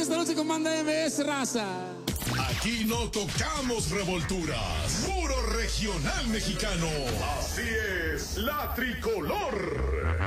esta noche con Banda MS, raza. Aquí no tocamos revolturas. Puro regional mexicano. Así es, la tricolor.